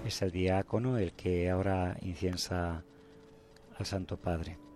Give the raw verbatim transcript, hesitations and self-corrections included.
Es el diácono el que ahora inciensa al Santo Padre.